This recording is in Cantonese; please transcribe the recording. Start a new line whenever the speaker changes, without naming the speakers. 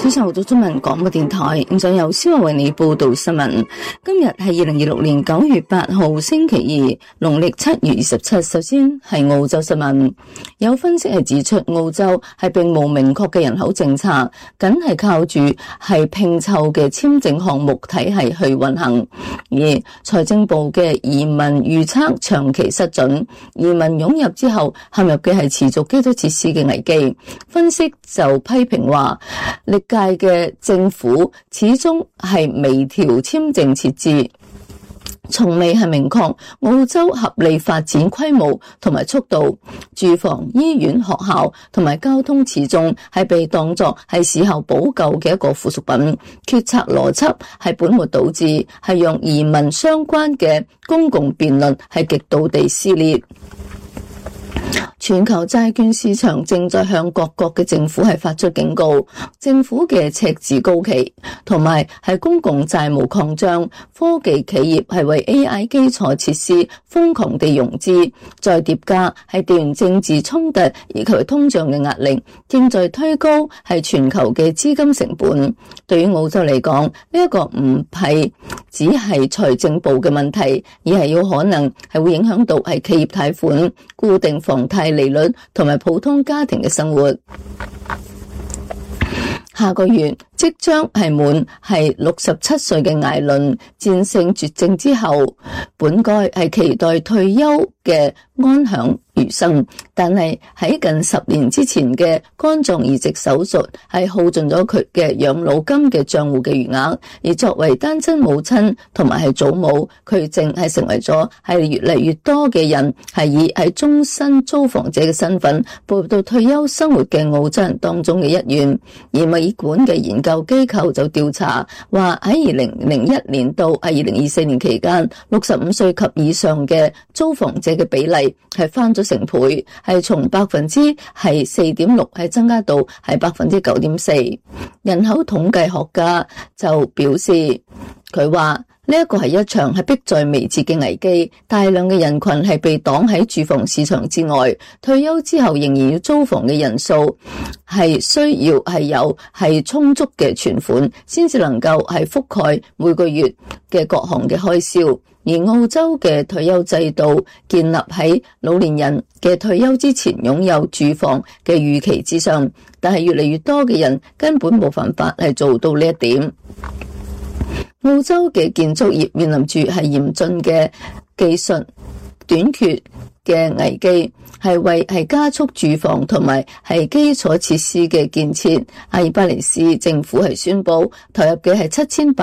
早上好，中文廣播電台，現在由蕭華為你報道新聞。今日係2026年9月8號星期二，農曆7月27。首先係澳洲新聞，有分析係指出，澳洲係並無明確嘅人口政策，僅係靠住係拼湊嘅簽證項目體系去運行。而財政部嘅移民預測長期失準，移民湧入之後陷入嘅係持續基礎設施嘅危機。分析就批評話，歷屆嘅政府始終係微調簽證設置，從未係明確澳洲合理發展規模同埋速度。住房、醫院、學校同埋交通始終係被當作係事後補救嘅一個附屬品。決策邏輯係本末倒置，係讓移民相關嘅公共辯論係極度地撕裂。全球債券市場正在向各國嘅政府係發出警告，政府嘅赤字高企，同埋係公共債務擴張，科技企業係為 AI 基礎設施瘋狂地融資，再疊加係地緣政治衝突以及通脹嘅壓力，正在推高係全球嘅資金成本。對於澳洲嚟講，呢一個唔係只係財政部嘅問題，而係有可能係會影響到係企業貸款、固定房貸利率同埋普通家庭嘅生活。下個月即將係滿係67歲嘅艾倫戰勝絕症之後，本該係期待退休嘅安享餘生，但係喺近10年之前嘅肝臟移植手術係耗盡咗佢嘅養老金嘅賬戶嘅餘額，而作為單親母親同埋係祖母，佢正係成為咗係越嚟越多嘅人係以係終身租房者嘅身份步入到退休生活嘅澳洲人當中嘅一員。而墨爾本嘅研究機構就調查話，喺2001年到2024年期間，65歲及以上嘅租房者嘅比例係翻咗成倍，係從4.6%係增加到係9.4%。人口統計學家就表示，佢話呢一個係一場係迫在眉睫嘅危機，大量嘅人群係被擋喺住房市場之外，退休之後仍然要租房嘅人數係需要係有係充足嘅存款，先至能夠係覆蓋每個月嘅各項嘅開銷。而澳洲嘅退休制度建立喺老年人嘅退休之前擁有住房嘅預期之上，但係越嚟越多嘅人根本冇辦法係做到呢一點。澳洲嘅建築業面臨住係嚴峻嘅技術短缺嘅危機，係為係加速住房同埋係基礎設施嘅建設。阿爾巴尼斯政府係宣布投入嘅係7800